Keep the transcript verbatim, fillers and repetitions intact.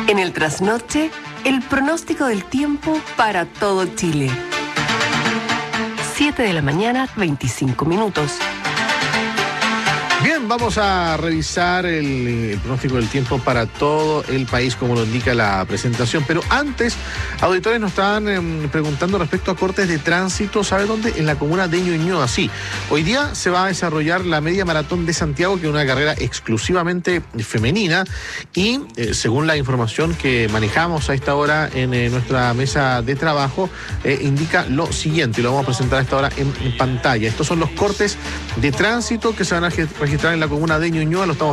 En el trasnoche, el pronóstico del tiempo para todo Chile. siete de la mañana, veinticinco minutos. Bien, vamos a revisar el, el pronóstico del tiempo para todo el país, como lo indica la presentación. Pero antes, auditores nos estaban eh, preguntando respecto a cortes de tránsito. ¿Sabe dónde? En la comuna de Ñuñoa. Sí, hoy día se va a desarrollar la media maratón de Santiago, que es una carrera exclusivamente femenina. Y eh, según la información que manejamos a esta hora en eh, nuestra mesa de trabajo, eh, indica lo siguiente, y lo vamos a presentar a esta hora en, en pantalla. Estos son los cortes de tránsito que se van a registrar en la comuna de Ñuñoa. Lo estamos